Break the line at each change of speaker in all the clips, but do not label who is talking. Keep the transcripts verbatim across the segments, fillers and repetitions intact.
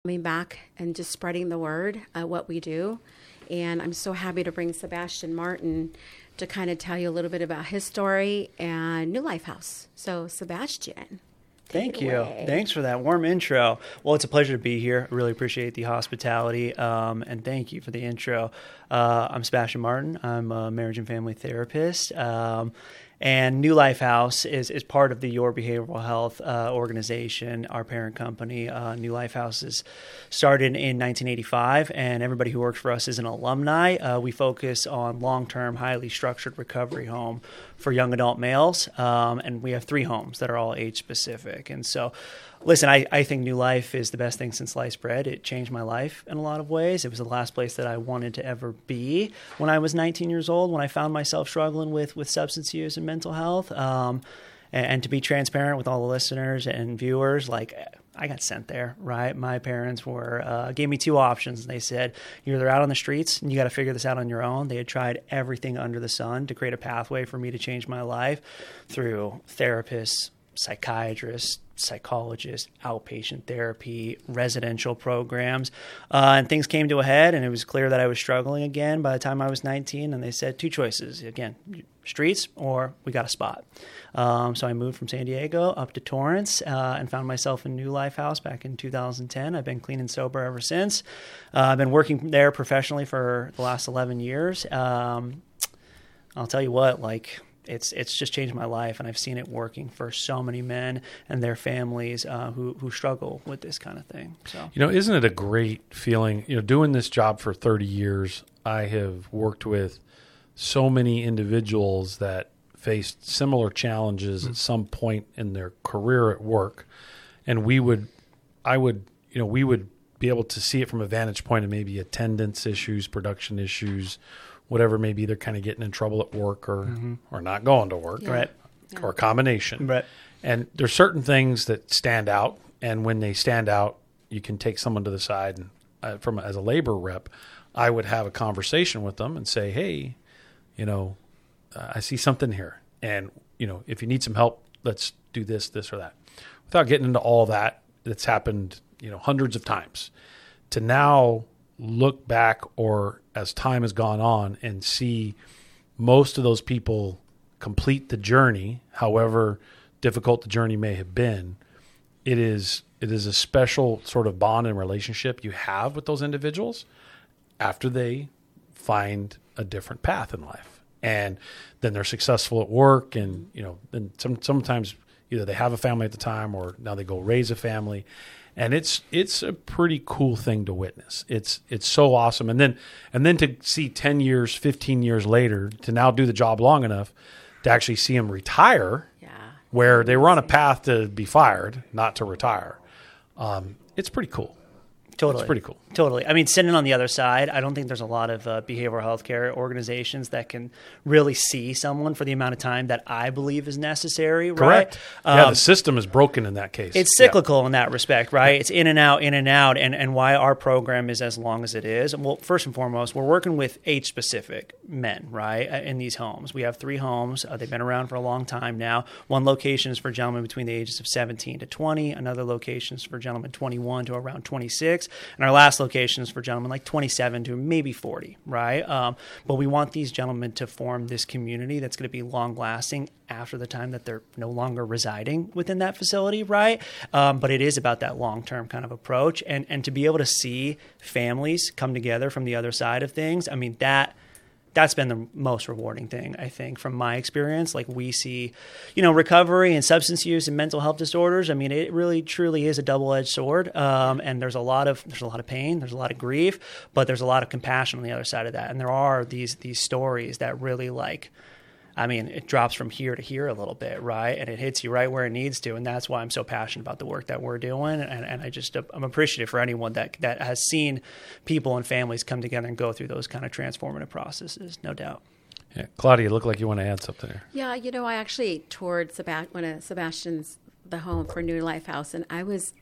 coming back and just spreading the word of what we do. And I'm so happy to bring Sebastian Martin to kind of tell you a little bit about his story and New Life House. So, Sebastian.
Thank you. Thanks for that warm intro. Well, it's a pleasure to be here. I really appreciate the hospitality, um, and thank you for the intro. Uh, I'm Sebastian Martin. I'm a marriage and family therapist. Um, And New Life House is, is part of the Your Behavioral Health uh, organization, our parent company. Uh, New Life House is started in nineteen eighty-five, and everybody who works for us is an alumni. Uh, we focus on long-term, highly structured recovery home for young adult males, um, and we have three homes that are all age-specific. And so, listen, I, I think New Life is the best thing since sliced bread. It changed my life in a lot of ways. It was the last place that I wanted to ever be when I was nineteen years old, when I found myself struggling with, with substance use and mental health. Um, and, and to be transparent with all the listeners and viewers, like, I got sent there, right? My parents were uh, gave me two options. They said, you're either out on the streets and you got to figure this out on your own. They had tried everything under the sun to create a pathway for me to change my life through therapists, psychiatrists, psychologists, outpatient therapy, residential programs. Uh, and things came to a head, and it was clear that I was struggling again by the time I was nineteen. And they said two choices. Again, streets or we got a spot. Um, so I moved from San Diego up to Torrance uh, and found myself in New Life House back in two thousand ten. I've been clean and sober ever since. Uh, I've been working there professionally for the last eleven years. Um, I'll tell you what, like, It's it's just changed my life, and I've seen it working for so many men and their families uh, who who struggle with this kind of thing. So,
you know, isn't it a great feeling? You know, doing this job for thirty years, I have worked with so many individuals that faced similar challenges mm-hmm. at some point in their career at work, and we would, I would, you know, we would be able to see it from a vantage point of maybe attendance issues, production issues, whatever, maybe they're kind of getting in trouble at work or mm-hmm. or not going to work,
yeah. right?
Or a combination.
Right.
And there's certain things that stand out, and when they stand out, you can take someone to the side. And uh, from as a labor rep, I would have a conversation with them and say, hey, you know, uh, I see something here. And, you know, if you need some help, let's do this, this or that. Without getting into all that, that's happened, you know, hundreds of times. To now look back, or as time has gone on, and see most of those people complete the journey, however difficult the journey may have been, it is it is a special sort of bond and relationship you have with those individuals after they find a different path in life. And then they're successful at work, and, you know, then some, sometimes either they have a family at the time, or now they go raise a family. And it's it's a pretty cool thing to witness. It's it's so awesome. And then and then to see ten years, fifteen years later, to now do the job long enough to actually see them retire, yeah. where they were on a path to be fired, not to retire. Um, it's pretty cool.
Totally.
It's pretty cool.
Totally. I mean, sitting on the other side, I don't think there's a lot of uh, behavioral health care organizations that can really see someone for the amount of time that I believe is necessary,
Correct.
right?
Yeah,
um,
the system is broken in that case.
It's cyclical yeah. in that respect, right? It's in and out, in and out, and, and why our program is as long as it is. Well, first and foremost, we're working with age-specific men, right, in these homes. We have three homes. Uh, they've been around for a long time now. One location is for gentlemen between the ages of seventeen to twenty. Another location is for gentlemen twenty-one to around twenty-six. And our last location is for gentlemen like twenty-seven to maybe forty, right? Um, but we want these gentlemen to form this community that's going to be long-lasting after the time that they're no longer residing within that facility, right? Um, but it is about that long-term kind of approach. And, and to be able to see families come together from the other side of things, I mean, that... that's been the most rewarding thing, I think, from my experience. Like, we see, you know, recovery and substance use and mental health disorders. I mean, it really truly is a double-edged sword. Um, and there's a lot of there's a lot of pain, there's a lot of grief, but there's a lot of compassion on the other side of that. And there are these these stories that really, like, I mean, it drops from here to here a little bit, right? And it hits you right where it needs to. And that's why I'm so passionate about the work that we're doing. And, and I just, I'm appreciative for anyone that, that has seen people and families come together and go through those kind of transformative processes, no doubt.
Yeah. Claudia, you look like you want to add something there.
Yeah, you know, I actually toured Sebast- one of Sebastian's, the home for New Life House, and I was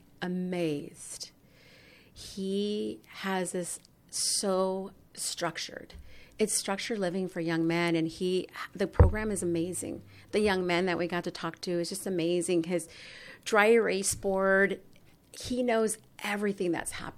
amazed. He has this so structured. It's structured living for young men, and he, the program is amazing. The young men that we got to talk to is just amazing. His dry erase board he knows everything that's happening.